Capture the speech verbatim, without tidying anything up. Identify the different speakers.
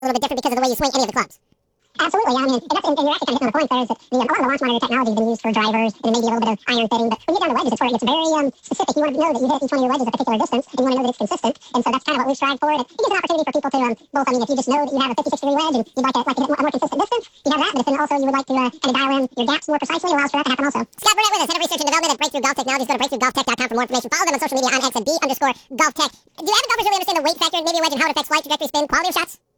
Speaker 1: a little bit different because of the way you swing any of the clubs. Absolutely, yeah. I mean, and, that's, and you're actually kind of hitting on the point there is that the, um, a lot of the launch monitor technology has been used for drivers and maybe a little bit of iron fitting, but when you get down to wedges, it's, where it gets very um, specific. You want to know that you hit each one of your wedges at a particular distance, and you want to know that it's consistent, and so that's kind of what we strive for, and it gives an opportunity for people to um, both, I mean, if you just know that you have a fifty-six degree wedge and you'd like to, like to hit a more consistent distance, you have that, but if then also you would like to uh, kind of dial in your gaps more precisely, it allows for that to happen also. Scott Burnett with us, Head of Research and Development at Breakthrough Golf Technologies. Go to breakthrough golf tech dot com for more information. Follow them on social media on X at D underscore golf tech. Do avid golfers really understand the weight factor, maybe a wedge, and how it affects flight, trajectory, spin, quality of shots?